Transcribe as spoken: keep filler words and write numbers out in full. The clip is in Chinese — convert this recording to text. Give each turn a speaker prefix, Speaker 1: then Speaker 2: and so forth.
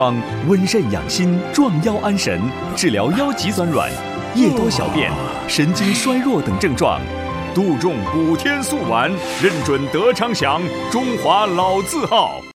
Speaker 1: 温肾养心、壮腰安神，治疗腰脊酸软、夜多小便、神经衰弱等症状。杜仲补天素丸，认准德昌祥，中华老字号。